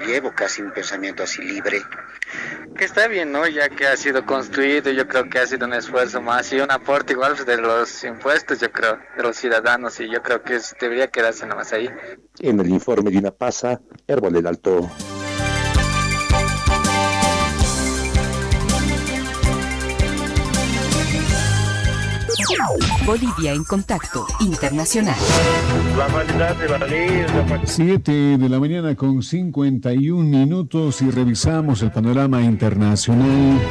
llevo casi un pensamiento así libre. Que está bien, ¿no? Ya que ha sido construido, yo creo que ha sido un esfuerzo más y un aporte igual de los impuestos, yo creo, de los ciudadanos, y yo creo que debería quedarse nomás ahí. En el informe de Inapasa, Herbol del Alto. Bolivia en Contacto Internacional. 7 de la mañana con 51 minutos y revisamos el panorama internacional.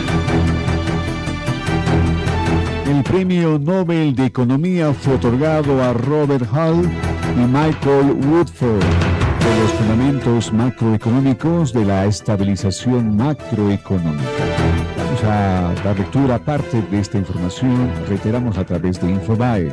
El Premio Nobel de Economía fue otorgado a Robert Hall y Michael Woodford por los fundamentos macroeconómicos de la estabilización macroeconómica. Vamos a dar lectura a parte de esta información, reiteramos a través de Infobae.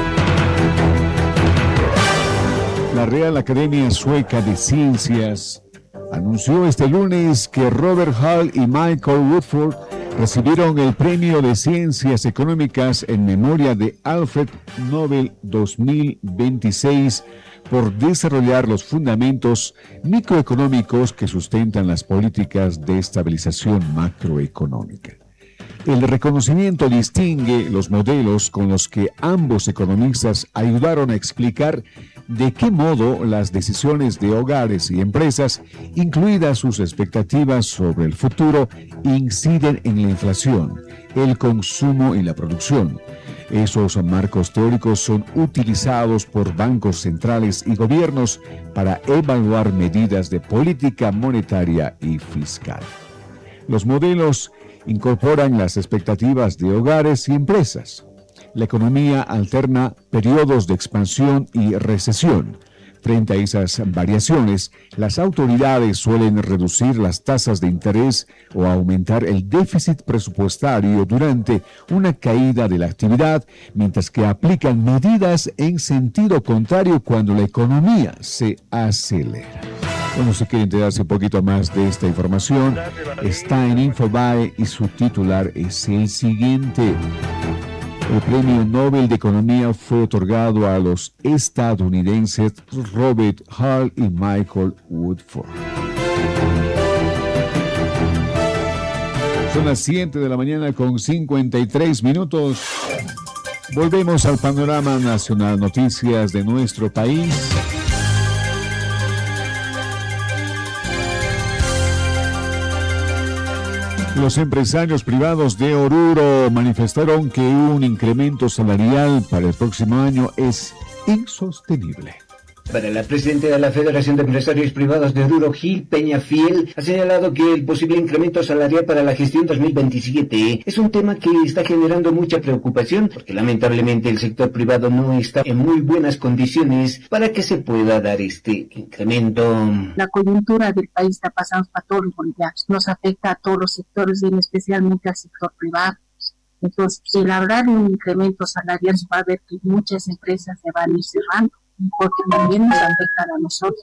La Real Academia Sueca de Ciencias anunció este lunes que Robert Hall y Michael Woodford recibieron el Premio de Ciencias Económicas en memoria de Alfred Nobel 2026 por desarrollar los fundamentos microeconómicos que sustentan las políticas de estabilización macroeconómica. El reconocimiento distingue los modelos con los que ambos economistas ayudaron a explicar de qué modo las decisiones de hogares y empresas, incluidas sus expectativas sobre el futuro, inciden en la inflación, el consumo y la producción. Esos marcos teóricos son utilizados por bancos centrales y gobiernos para evaluar medidas de política monetaria y fiscal. Los modelos incorporan las expectativas de hogares y empresas. La economía alterna periodos de expansión y recesión. Frente a esas variaciones, las autoridades suelen reducir las tasas de interés o aumentar el déficit presupuestario durante una caída de la actividad, mientras que aplican medidas en sentido contrario cuando la economía se acelera. Bueno, si quieren enterarse un poquito más de esta información, está en Infobae y su titular es el siguiente. El Premio Nobel de Economía fue otorgado a los estadounidenses Robert Hall y Michael Woodford. Son las 7 de la mañana con 53 minutos. Volvemos al panorama nacional, noticias de nuestro país. Los empresarios privados de Oruro manifestaron que un incremento salarial para el próximo año es insostenible. Para la presidenta de la Federación de Empresarios Privados de Oruro, Gil Peñafiel, ha señalado que el posible incremento salarial para la gestión 2027 es un tema que está generando mucha preocupación, porque lamentablemente el sector privado no está en muy buenas condiciones para que se pueda dar este incremento. La coyuntura del país está pasando para todos los bolivianos, nos afecta a todos los sectores, y especialmente al sector privado. Entonces, si hablar de un incremento salarial, va a ver que muchas empresas se van a ir cerrando, porque también nos afectan a nosotros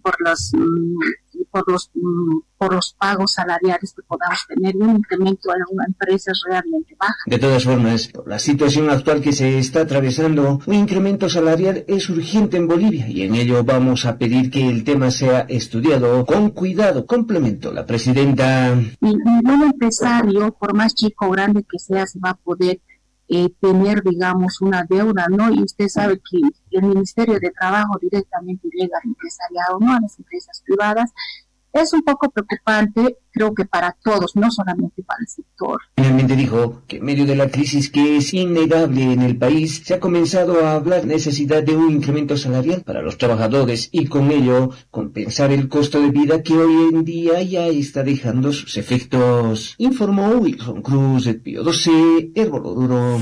por los pagos salariales que podamos tener, y un incremento en una empresa es realmente baja. De todas formas, por la situación actual que se está atravesando, un incremento salarial es urgente en Bolivia, y en ello vamos a pedir que el tema sea estudiado con cuidado, complementó la presidenta. Ningún empresario, por más chico o grande que sea, se va a poder tener, digamos, una deuda, ¿no? Y usted sabe que el Ministerio de Trabajo directamente llega al empresariado, no a las empresas privadas. Es un poco preocupante, creo que para todos, no solamente para el sector. Finalmente dijo que en medio de la crisis que es innegable en el país, se ha comenzado a hablar de necesidad de un incremento salarial para los trabajadores y con ello compensar el costo de vida que hoy en día ya está dejando sus efectos. Informó Wilson Cruz, de Pío 12, Herbol Oruro.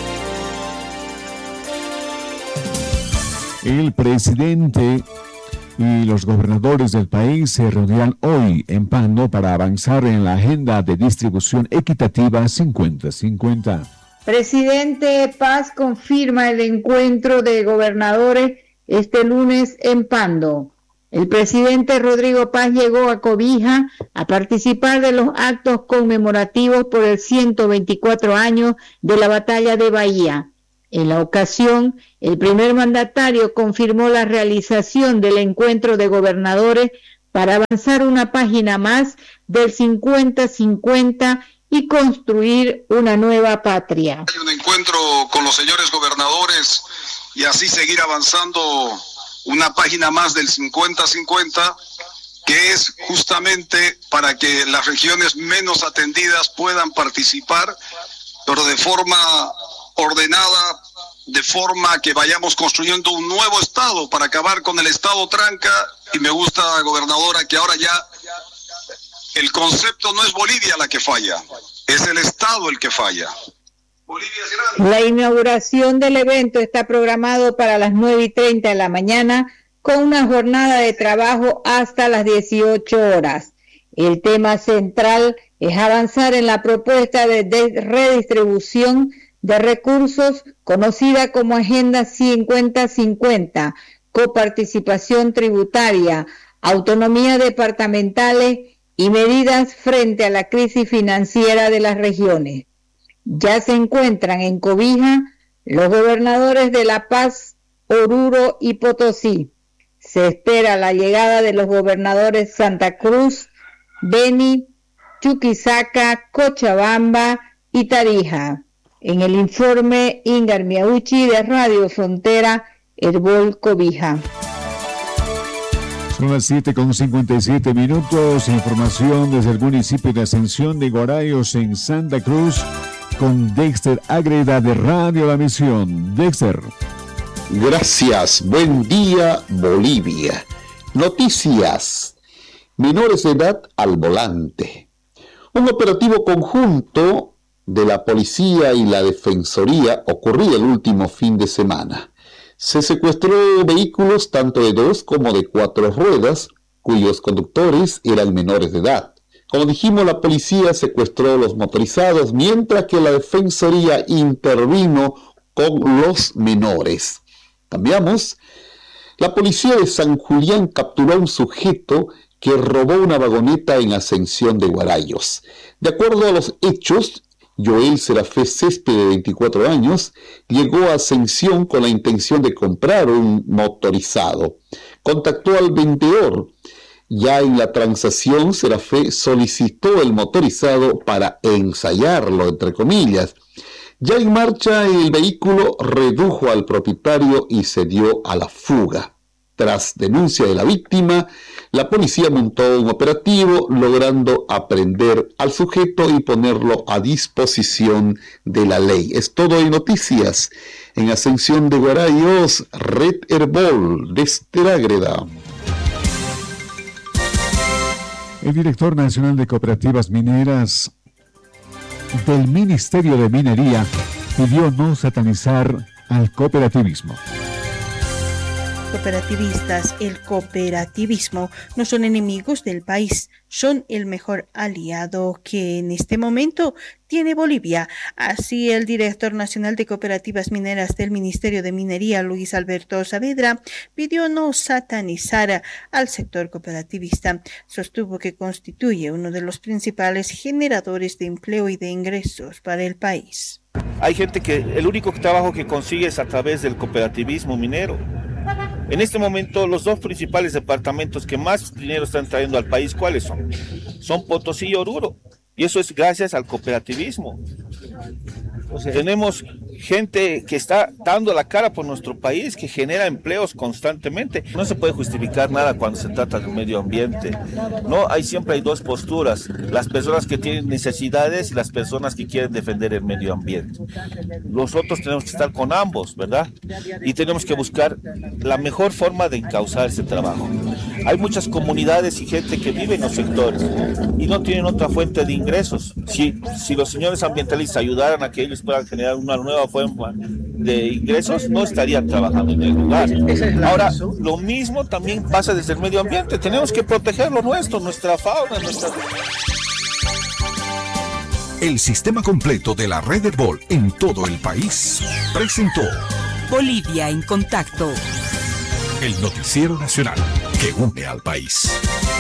El presidente y los gobernadores del país se reunirán hoy en Pando para avanzar en la agenda de distribución equitativa 50-50. Presidente Paz confirma el encuentro de gobernadores este lunes en Pando. El presidente Rodrigo Paz llegó a Cobija a participar de los actos conmemorativos por el 124 años de la Batalla de Bahía. En la ocasión, el primer mandatario confirmó la realización del encuentro de gobernadores para avanzar una página más del 50-50 y construir una nueva patria. Hay un encuentro con los señores gobernadores y así seguir avanzando una página más del 50-50, que es justamente para que las regiones menos atendidas puedan participar, pero de forma ordenada, de forma que vayamos construyendo un nuevo Estado para acabar con el Estado tranca. Y me gusta, gobernadora, que ahora ya el concepto no es Bolivia la que falla, es el Estado el que falla. Bolivia es grande. La inauguración del evento está programado para las 9:30 de la mañana, con una jornada de trabajo hasta las 18 horas. El tema central es avanzar en la propuesta de redistribución de recursos, conocida como Agenda 50-50, coparticipación tributaria, autonomía departamentales y medidas frente a la crisis financiera de las regiones. Ya se encuentran en Cobija los gobernadores de La Paz, Oruro y Potosí. Se espera la llegada de los gobernadores Santa Cruz, Beni, Chuquisaca, Cochabamba y Tarija. En el informe, Ingar Miauchi de Radio Frontera, Herbol Cobija. Son las 7:57 minutos. Información desde el municipio de Ascensión de Guarayos en Santa Cruz con Dexter Ágreda de Radio La Misión. Dexter. Gracias. Buen día, Bolivia. Noticias. Menores de edad al volante. Un operativo conjunto de la policía y la defensoría ocurría el último fin de semana. Se secuestró vehículos tanto de 2 como de 4 ruedas, cuyos conductores eran menores de edad. Como dijimos, la policía secuestró los motorizados, mientras que la defensoría intervino con los menores. Cambiamos. La policía de San Julián capturó a un sujeto que robó una vagoneta en Ascensión de Guarayos. De acuerdo a los hechos, Joel Serafé Césped, de 24 años, llegó a Ascensión con la intención de comprar un motorizado. Contactó al vendedor. Ya en la transacción, Serafé solicitó el motorizado para ensayarlo, entre comillas. Ya en marcha, el vehículo redujo al propietario y se dio a la fuga. Tras denuncia de la víctima, la policía montó un operativo, logrando aprender al sujeto y ponerlo a disposición de la ley. Es todo en noticias. En Ascensión de Guarayos, Red Herbol, desde Ágreda. El director nacional de cooperativas mineras del Ministerio de Minería pidió no satanizar al cooperativismo. Cooperativistas, el cooperativismo no son enemigos del país, son el mejor aliado que en este momento tiene Bolivia. Así, el director nacional de cooperativas mineras del Ministerio de Minería, Luis Alberto Saavedra, pidió no satanizar al sector cooperativista. Sostuvo que constituye uno de los principales generadores de empleo y de ingresos para el país. Hay gente que el único trabajo que consigue es a través del cooperativismo minero. En este momento, los 2 principales departamentos que más dinero están trayendo al país, ¿cuáles son? Son Potosí y Oruro. Y eso es gracias al cooperativismo. Tenemos gente que está dando la cara por nuestro país, que genera empleos constantemente. No se puede justificar nada cuando se trata del medio ambiente. No, siempre hay 2 posturas: las personas que tienen necesidades y las personas que quieren defender el medio ambiente. Nosotros tenemos que estar con ambos, ¿verdad? Y tenemos que buscar la mejor forma de encauzar ese trabajo. Hay muchas comunidades y gente que vive en los sectores y no tienen otra fuente de ingresos. Si los señores ambientalistas ayudaran a que ellos puedan generar una nueva forma de ingresos, no estarían trabajando en el lugar. Ahora, lo mismo también pasa desde el medio ambiente. Tenemos que proteger lo nuestro, nuestra fauna, nuestra... El sistema completo de la red Herbol en todo el país presentó Bolivia en Contacto, el noticiero nacional que une al país.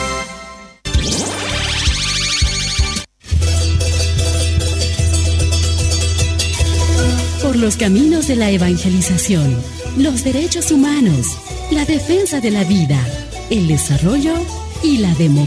Por los caminos de la evangelización, los derechos humanos, la defensa de la vida, el desarrollo y la democracia.